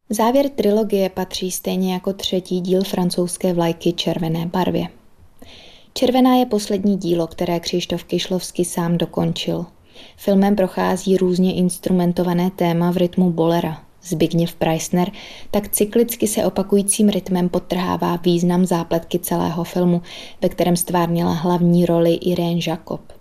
Závěr trilogie patří stejně jako třetí díl francouzské vlajky červené barvě. Červená je poslední dílo, které Křištof Kyšlovský sám dokončil. Filmem prochází různě instrumentované téma v rytmu bolera. Zbigněv Preissner tak cyklicky se opakujícím rytmem podtrhává význam zápletky celého filmu, ve kterém stvárnila hlavní roli Irene Jacob.